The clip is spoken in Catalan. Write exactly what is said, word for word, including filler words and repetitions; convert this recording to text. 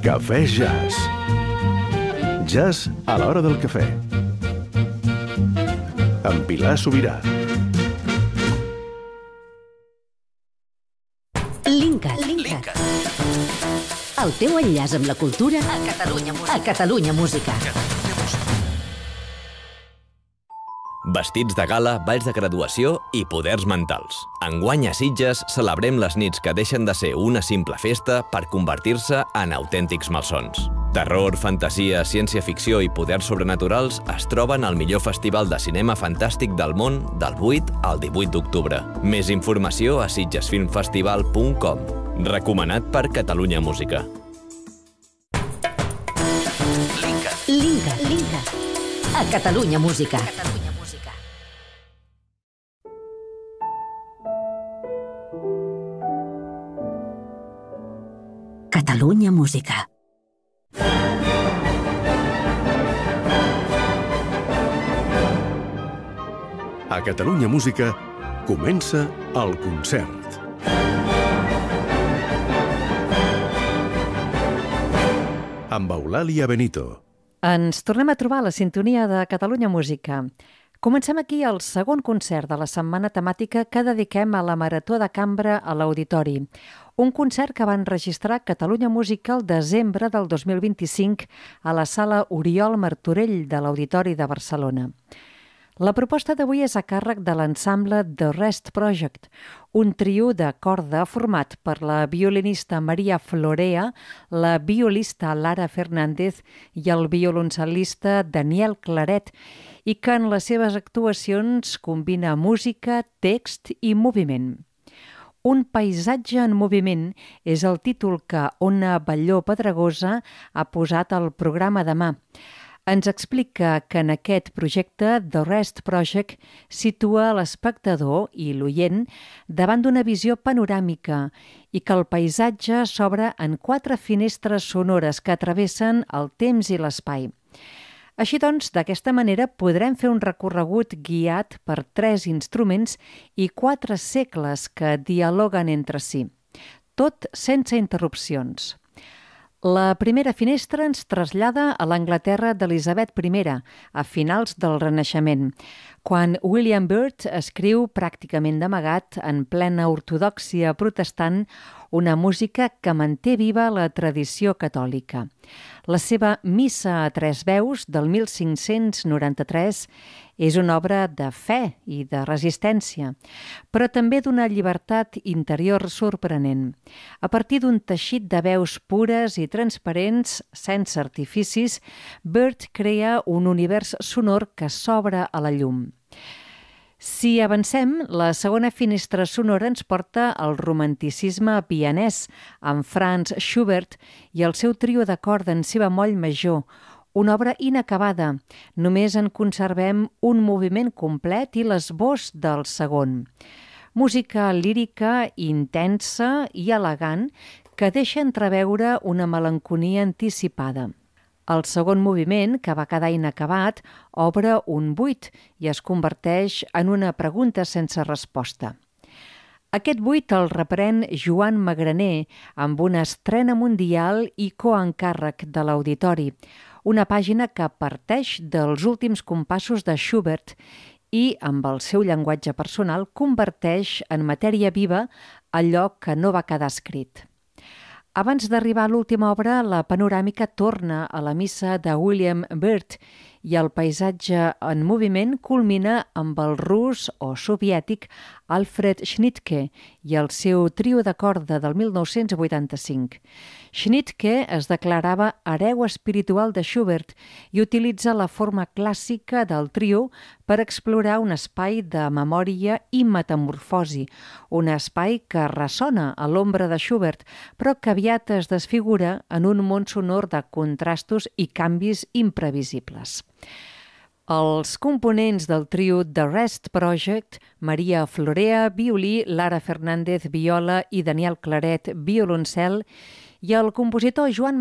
Cafè Jazz. Jazz a l'hora del cafè. Amb Pilar Sobirà. Linkat. Linkat. El teu enllaç amb la cultura a Catalunya Música. A Catalunya Música. Vestits de gala, balls de graduació i poders mentals. Enguany a Sitges celebrem les nits que deixen de ser una simple festa per convertir-se en autèntics malsons. Terror, fantasia, ciència-ficció i poders sobrenaturals es troben al millor festival de cinema fantàstic del món del vuit al divuit d'octubre. Més informació a sitges film festival punt com. Recomanat per Catalunya Música. Linkat. Linkat. Linkat. A Catalunya Música. Catalunya Música. A Catalunya Música comença el concert. Amb Eulàlia Benito. Ens tornem a trobar a la sintonia de Catalunya Música. Comencem aquí el segon concert de la setmana temàtica que dediquem a la Marató de Cambra a l'Auditori. Un concert que va enregistrar Catalunya Música el desembre del dos mil vint-i-cinc a la sala Oriol Martorell de l'Auditori de Barcelona. La proposta d'avui és a càrrec de l'ensemble The Rest Project, un trio de corda format per la violinista Maria Florea, la violista Lara Fernández i el violoncel·lista Daniel Claret, i que en les seves actuacions combina música, text i moviment. Un paisatge en moviment és el títol que Ona Balló Pedregosa ha posat al programa demà. Ens explica que en aquest projecte The Rest Project situa l'espectador i l'oient davant d'una visió panoràmica i que el paisatge s'obre en quatre finestres sonores que travessen el temps i l'espai. Així doncs, d'aquesta manera podrem fer un recorregut guiat per tres instruments i quatre segles que dialoguen entre si, tot sense interrupcions. La primera finestra ens trasllada a l'Anglaterra d'Elisabet primera, a finals del Renaixement, quan William Byrd escriu pràcticament d'amagat, en plena ortodòxia protestant, una música que manté viva la tradició catòlica. La seva Missa a tres veus, del mil cinc-cents noranta-tres, és una obra de fe i de resistència, però també d'una llibertat interior sorprenent. A partir d'un teixit de veus pures i transparents, sense artificis, Byrd crea un univers sonor que s'obre a la llum. Si avancem, la segona finestra sonora ens porta al romanticisme vienès, amb Franz Schubert i el seu trio de corda en si bemoll major, una obra inacabada. Només en conservem un moviment complet i l'esbós del segon. Música lírica, intensa i elegant que deixa entreveure una melanconia anticipada. El segon moviment, que va quedar inacabat, obre un buit i es converteix en una pregunta sense resposta. Aquest buit el reprèn Joan Magraner amb una estrena mundial i coencàrrec de l'Auditori, una pàgina que parteix dels últims compassos de Schubert i, amb el seu llenguatge personal, converteix en matèria viva allò que no va quedar escrit. Abans d'arribar a l'última obra, la panoràmica torna a la missa de William Byrd i el paisatge en moviment culmina amb el rus o soviètic Alfred Schnittke i el seu trio de corda del mil nou-cents vuitanta-cinc. Schnittke es declarava hereu espiritual de Schubert i utilitza la forma clàssica del trio per explorar un espai de memòria i metamorfosi, un espai que ressona a l'ombra de Schubert, però que aviat es desfigura en un món sonor de contrastos i canvis imprevisibles. Els components del trio The Rest Project, Maria Florea, violí, Lara Fernández, viola i Daniel Claret, violoncel, i el compositor Joan